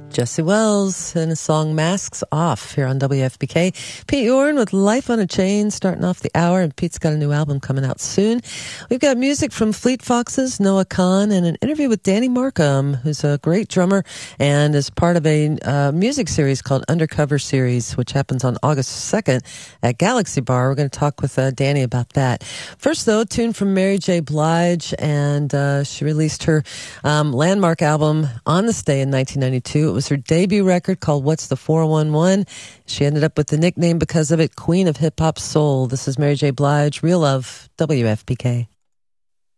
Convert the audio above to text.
Jesse Wells and his song Masks Off here on WFPK. Pete Yorn with Life on a Chain starting off the hour, and Pete's got a new album coming out soon. We've got music from Fleet Foxes, Noah Kahan, and an interview with Danny Markham, who's a great drummer and is part of a music series called Undercover Series, which happens on August 2nd at Galaxy Bar. We're going to talk with Danny about that. First, though, a tune from Mary J. Blige, and she released her landmark album On This Day in 1992. It was her debut record called What's the 411. She ended up with the nickname because of it, Queen of Hip Hop Soul. This is Mary J. Blige, Real Love, WFPK.